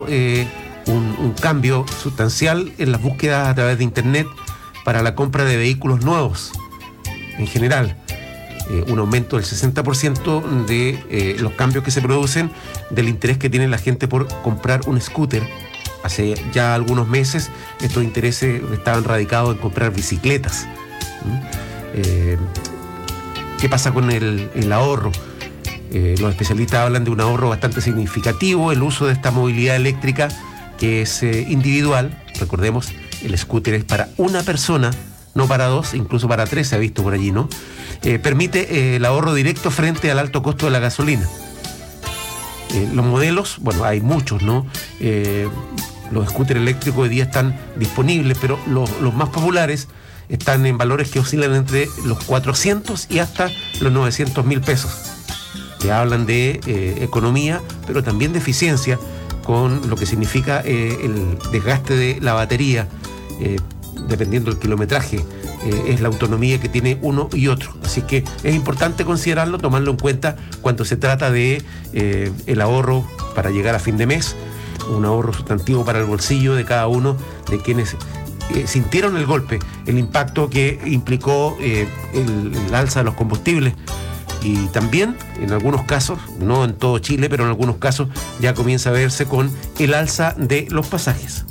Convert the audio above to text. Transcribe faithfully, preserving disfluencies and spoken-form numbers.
eh, un, un cambio sustancial en las búsquedas a través de Internet para la compra de vehículos nuevos en general. Eh, un aumento del sesenta por ciento de eh, los cambios que se producen, del interés que tiene la gente por comprar un scooter. Hace ya algunos meses estos intereses estaban radicados en comprar bicicletas. ¿Mm? Eh, ¿Qué pasa con el, el ahorro? Eh, los especialistas hablan de un ahorro bastante significativo, el uso de esta movilidad eléctrica que es eh, individual. Recordemos, el scooter es para una persona, no para dos, incluso para tres se ha visto por allí, ¿no? Eh, permite eh, el ahorro directo frente al alto costo de la gasolina. Eh, los modelos, bueno, hay muchos, ¿no? Eh, los scooters eléctricos hoy día están disponibles, pero los, los más populares están en valores que oscilan entre los cuatrocientos y hasta los novecientos mil pesos. Que hablan de eh, economía, pero también de eficiencia, con lo que significa eh, el desgaste de la batería, eh, dependiendo del kilometraje, eh, es la autonomía que tiene uno y otro. Así que es importante considerarlo, tomarlo en cuenta cuando se trata de eh, el ahorro para llegar a fin de mes, un ahorro sustantivo para el bolsillo de cada uno de quienes eh, sintieron el golpe, el impacto que implicó eh, el, el alza de los combustibles. Y también, en algunos casos, no en todo Chile, pero en algunos casos ya comienza a verse con el alza de los pasajes.